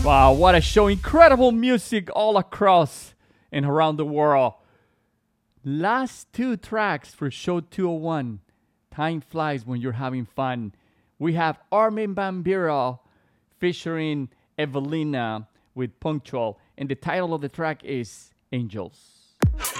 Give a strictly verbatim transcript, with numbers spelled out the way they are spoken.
Wow, what a show. Incredible music all across and around the world. Last two tracks for show two oh one. Time flies when you're having fun. We have Armin van Buuren featuring Evelina with Punctual. And the title of the track is Angels.